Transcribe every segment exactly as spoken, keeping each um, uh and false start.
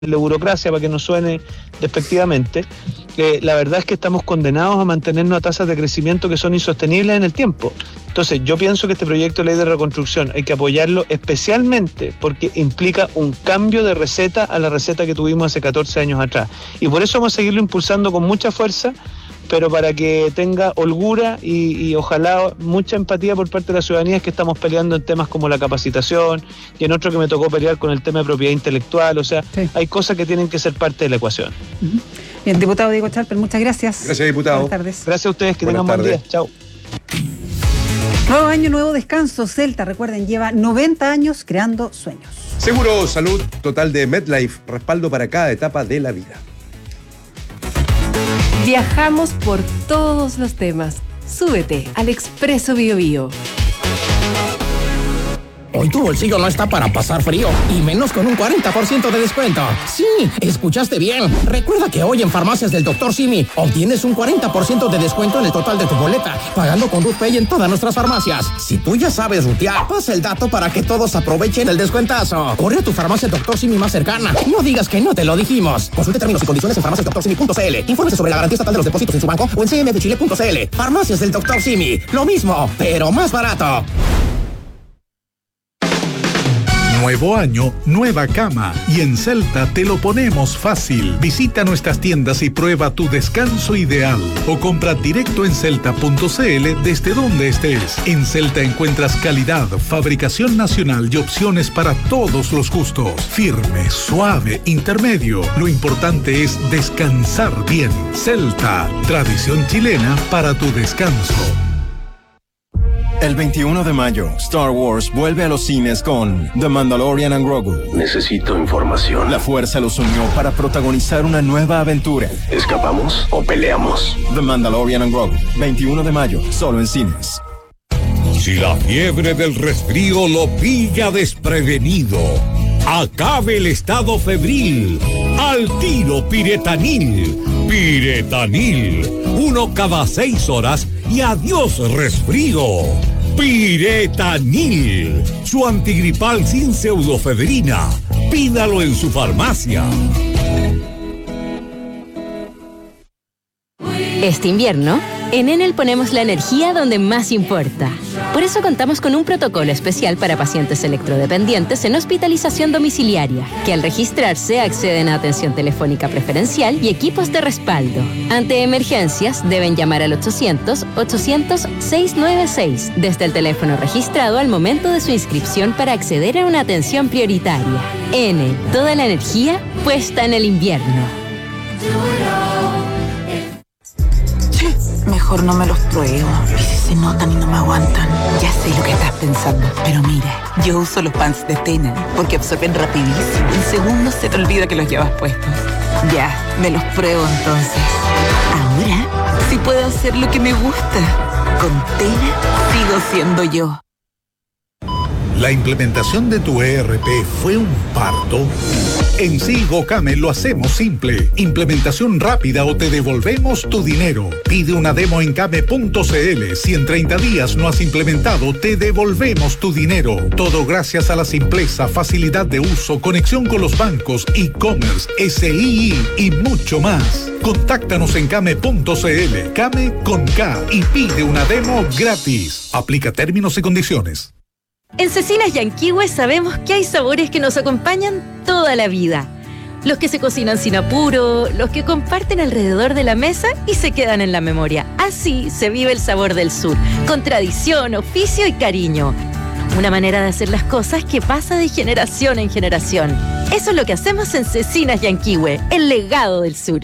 la burocracia, para que no suene despectivamente, eh, la verdad es que estamos condenados a mantenernos a tasas de crecimiento que son insostenibles en el tiempo. Entonces, yo pienso que este proyecto de ley de reconstrucción hay que apoyarlo especialmente porque implica un cambio de receta a la receta que tuvimos hace catorce años atrás. Y por eso vamos a seguirlo impulsando con mucha fuerza, pero para que tenga holgura y, y ojalá mucha empatía por parte de la ciudadanía, es que estamos peleando en temas como la capacitación y en otro que me tocó pelear con el tema de propiedad intelectual. O sea, sí, hay cosas que tienen que ser parte de la ecuación. Uh-huh. Bien, diputado Diego Charper, muchas gracias. Gracias, diputado. Buenas tardes. Gracias a ustedes, que Buenas tengan tardes. buen día. Chao. Nuevo año, nuevo descanso. Celta, recuerden, lleva noventa años creando sueños. Seguro Salud Total de MetLife, respaldo para cada etapa de la vida. Viajamos por todos los temas. Súbete al Expreso Bio Bio. Hoy tu bolsillo no está para pasar frío, y menos con un cuarenta por ciento de descuento. Sí, escuchaste bien. Recuerda que hoy en Farmacias del doctor Simi obtienes un cuarenta por ciento de descuento en el total de tu boleta, pagando con RutPay en todas nuestras farmacias. Si tú ya sabes rutear, pasa el dato para que todos aprovechen el descuentazo. Corre a tu farmacia doctor Simi más cercana. No digas que no te lo dijimos. Consulte términos y condiciones en farmacias doctor simi punto c l. Infórmese sobre la garantía estatal de los depósitos en su banco o en c m de chile punto c l. Farmacias del doctor Simi. Lo mismo, pero más barato. Nuevo año, nueva cama. Y en Celta te lo ponemos fácil. Visita nuestras tiendas y prueba tu descanso ideal. O compra directo en celta punto c l desde donde estés. En Celta encuentras calidad, fabricación nacional y opciones para todos los gustos. Firme, suave, intermedio. Lo importante es descansar bien. Celta, tradición chilena para tu descanso. El veintiuno de mayo, Star Wars vuelve a los cines con The Mandalorian and Grogu. Necesito información. La Fuerza los unió para protagonizar una nueva aventura. ¿Escapamos o peleamos? The Mandalorian and Grogu, veintiuno de mayo, solo en cines. Si la fiebre del resfrío lo pilla desprevenido, acabe el estado febril. Al tiro Piretanil. Piretanil. Uno cada seis horas y adiós resfrío. Piretanil. Su antigripal sin pseudofebrina. Pídalo en su farmacia. Este invierno, en Enel ponemos la energía donde más importa. Por eso contamos con un protocolo especial para pacientes electrodependientes en hospitalización domiciliaria, que al registrarse acceden a atención telefónica preferencial y equipos de respaldo. Ante emergencias, deben llamar al ochocientos, ochocientos, seiscientos noventa y seis desde el teléfono registrado al momento de su inscripción para acceder a una atención prioritaria. Enel, toda la energía puesta en el invierno. Mejor no me los pruebo. ¿Y si se notan y no me aguantan? Ya sé lo que estás pensando, pero mira, yo uso los pants de Tena porque absorben rapidísimo. En segundos se te olvida que los llevas puestos. Ya, me los pruebo entonces. Ahora sí puedo hacer lo que me gusta. Con Tena sigo siendo yo. ¿La implementación de tu E R P fue un parto? En Silgocame lo hacemos simple. Implementación rápida o te devolvemos tu dinero. Pide una demo en came punto c l. Si en treinta días no has implementado, te devolvemos tu dinero. Todo gracias a la simpleza, facilidad de uso, conexión con los bancos, e-commerce, S I I y mucho más. Contáctanos en came punto c l. Came con K y pide una demo gratis. Aplica términos y condiciones. En Cecinas Yanquihue sabemos que hay sabores que nos acompañan toda la vida. Los que se cocinan sin apuro, los que comparten alrededor de la mesa y se quedan en la memoria. Así se vive el sabor del sur, con tradición, oficio y cariño. Una manera de hacer las cosas que pasa de generación en generación. Eso es lo que hacemos en Cecinas Yanquihue, el legado del sur.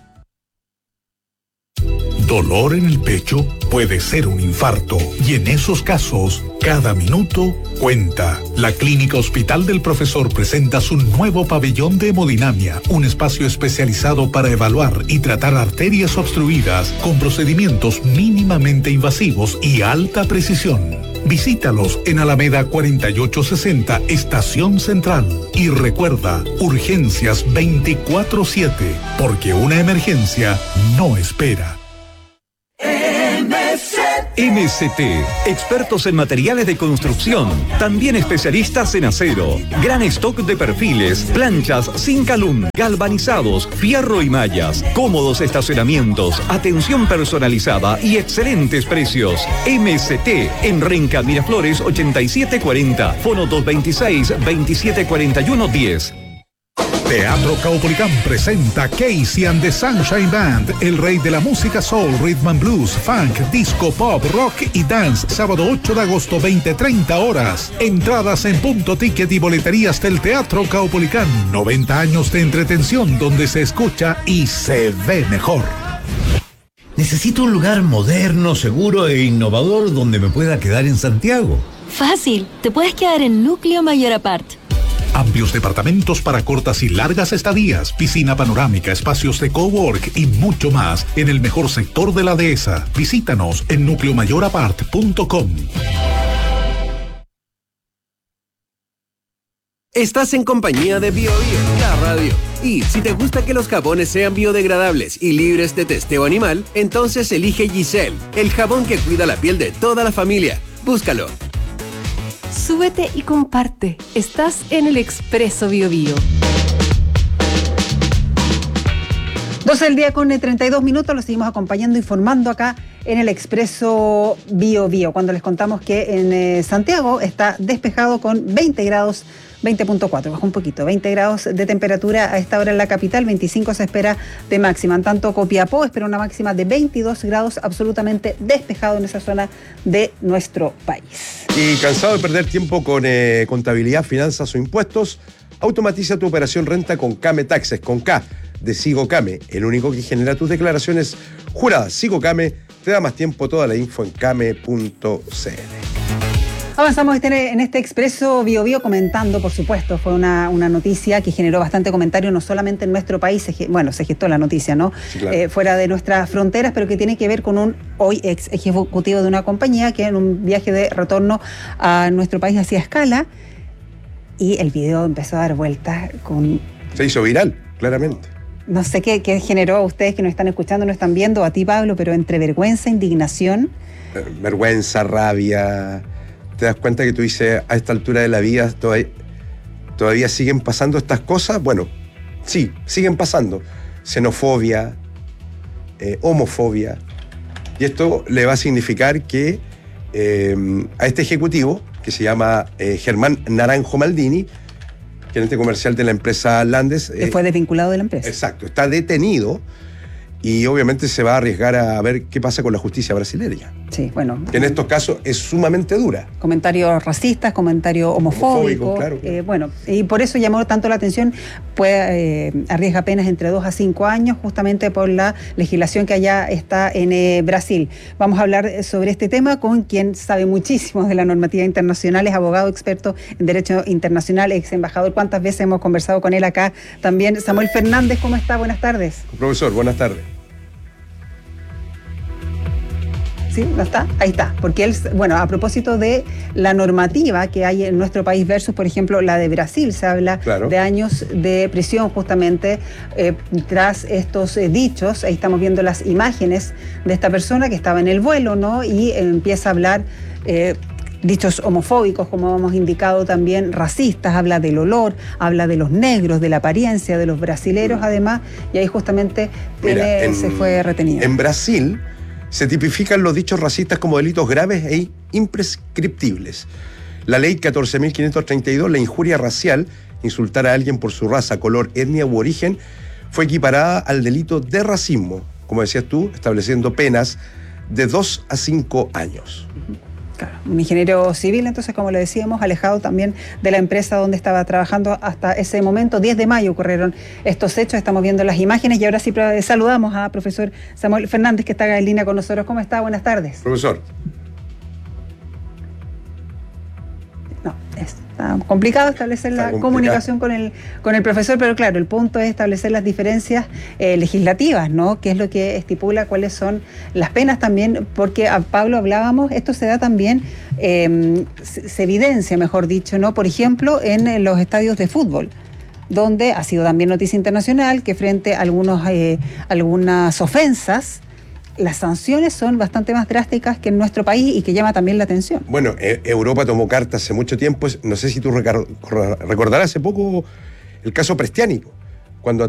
Dolor en el pecho puede ser un infarto y en esos casos, cada minuto cuenta. La Clínica Hospital del Profesor presenta su nuevo pabellón de hemodinamia, un espacio especializado para evaluar y tratar arterias obstruidas con procedimientos mínimamente invasivos y alta precisión. Visítalos en Alameda cuarenta y ocho sesenta, Estación Central. Y recuerda, urgencias veinticuatro siete, porque una emergencia no espera. M Z M C T, expertos en materiales de construcción, también especialistas en acero, gran stock de perfiles, planchas sin calum, galvanizados, fierro y mallas, cómodos estacionamientos, atención personalizada y excelentes precios. M C T en Renca Miraflores ochenta y siete cuarenta, fono dos veintiséis, veintisiete cuarenta y uno diez. Teatro Caupolicán presenta Casey and the Sunshine Band, el rey de la música soul, rhythm and blues, funk, disco, pop, rock y dance, sábado ocho de agosto, veinte treinta horas. Entradas en Punto Ticket y boleterías del Teatro Caupolicán. noventa años de entretención donde se escucha y se ve mejor. Necesito un lugar moderno, seguro e innovador donde me pueda quedar en Santiago. Fácil, te puedes quedar en Núcleo Mayor Apart. Amplios departamentos para cortas y largas estadías, piscina panorámica, espacios de cowork y mucho más en el mejor sector de la dehesa. Visítanos en núcleo mayor apart punto com. Estás en compañía de BioBio, la radio. Y si te gusta que los jabones sean biodegradables y libres de testeo animal, entonces elige Giselle, el jabón que cuida la piel de toda la familia. Búscalo. Súbete y comparte. Estás en el Expreso BioBio. doce del día con treinta y dos minutos, los seguimos acompañando, informando acá en el Expreso BioBio, cuando les contamos que en eh, Santiago está despejado con veinte grados, veinte punto cuatro, bajó un poquito, veinte grados de temperatura a esta hora en la capital, veinticinco se espera de máxima. En tanto, Copiapó espera una máxima de veintidós grados, absolutamente despejado en esa zona de nuestro país. Y cansado de perder tiempo con eh, contabilidad, finanzas o impuestos, automatiza tu operación renta con Came Taxes, con K de Sigo Came, el único que genera tus declaraciones juradas. Sigo Came te da más tiempo, toda la info en came punto c l. Avanzamos en este Expreso BioBio comentando, por supuesto, fue una, una noticia que generó bastante comentario, no solamente en nuestro país, se, bueno, se gestó la noticia, ¿no? Sí, claro. eh, fuera de nuestras fronteras, pero que tiene que ver con un hoy ex ejecutivo de una compañía que en un viaje de retorno a nuestro país hacía escala y el video empezó a dar vueltas con... Se hizo viral, claramente. No sé qué, qué generó a ustedes que nos están escuchando, nos están viendo, a ti, Pablo, pero entre vergüenza, indignación... Eh, vergüenza, rabia... Te das cuenta que tú dices, a esta altura de la vida todavía, todavía siguen pasando estas cosas. Bueno, sí, siguen pasando. Xenofobia, eh, homofobia. Y esto le va a significar que eh, a este ejecutivo, que se llama eh, Germán Naranjo Maldini, gerente comercial de la empresa Landes. Que eh, fue desvinculado de la empresa. Exacto, está detenido. Y obviamente se va a arriesgar a ver qué pasa con la justicia brasileña. Sí, bueno. Que en estos casos es sumamente dura. Comentarios racistas, comentarios homofóbicos. Homofóbico, claro, claro. Eh, bueno, y por eso llamó tanto la atención, pues eh, arriesga penas entre dos a cinco años, justamente por la legislación que allá está en eh, Brasil. Vamos a hablar sobre este tema con quien sabe muchísimo de la normativa internacional, es abogado experto en Derecho Internacional, ex embajador. ¿Cuántas veces hemos conversado con él acá? También Samuel Fernández, ¿cómo está? Buenas tardes. Profesor, buenas tardes. ¿Sí? ¿No está? Ahí está. Porque él, bueno, a propósito de la normativa que hay en nuestro país versus, por ejemplo, la de Brasil, se habla claro. de años de prisión justamente eh, tras estos eh, dichos. Ahí estamos viendo las imágenes de esta persona que estaba en el vuelo, ¿no? Y eh, empieza a hablar... Eh, dichos homofóbicos, como hemos indicado, también racistas, habla del olor, habla de los negros, de la apariencia de los brasileros, además, y ahí justamente Mira, tiene, en, se fue retenido. En Brasil se tipifican los dichos racistas como delitos graves e imprescriptibles. La ley catorce mil quinientos treinta y dos, la injuria racial, insultar a alguien por su raza, color, etnia u origen, fue equiparada al delito de racismo, como decías tú, estableciendo penas de dos a cinco años. Uh-huh. Claro, un ingeniero civil, entonces, como le decíamos, alejado también de la empresa donde estaba trabajando hasta ese momento. diez de mayo ocurrieron estos hechos, estamos viendo las imágenes y ahora sí saludamos a profesor Samuel Fernández, que está en línea con nosotros. ¿Cómo está? Buenas tardes. Profesor. No, está complicado establecer la comunicación con el, con el profesor, pero claro, el punto es establecer las diferencias eh, legislativas, ¿no? ¿Qué es lo que estipula, cuáles son las penas también? Porque a Pablo hablábamos, esto se da también, eh, se, se evidencia, mejor dicho, ¿no? Por ejemplo, en los estadios de fútbol, donde ha sido también noticia internacional que frente a algunos, eh, algunas ofensas las sanciones son bastante más drásticas que en nuestro país y que llama también la atención. Bueno, eh, Europa tomó cartas hace mucho tiempo, no sé si tú recordarás hace poco el caso Prestiani, cuando